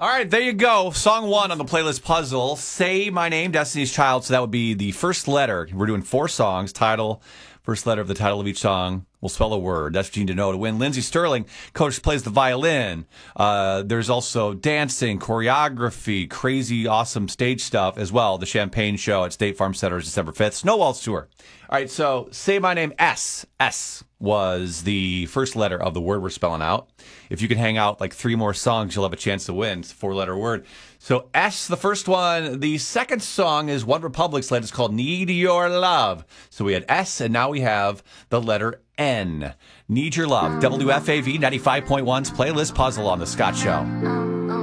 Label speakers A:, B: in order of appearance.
A: All right, there you go. Song 1 on the playlist puzzle. Say My Name, Destiny's Child. So that would be the first letter. We're doing 4 songs. Title, first letter of the title of each song. We'll spell a word. That's what you need to know to win. Lindsey Sterling, coach, plays the violin. There's also dancing, choreography, crazy, awesome stage stuff as well. The Champagne Show at State Farm Center is December 5th. Snow Waltz Tour. All right, so Say My Name, S. S was the first letter of the word we're spelling out. If you can hang out like 3 more songs, you'll have a chance to win. It's a 4-letter word. So S, the first one. The second song is One Republic's latest called Need Your Love. So we had S, and now we have the letter N. Need Your Love. WFAV 95.1's Playlist Puzzle on The Scott Show.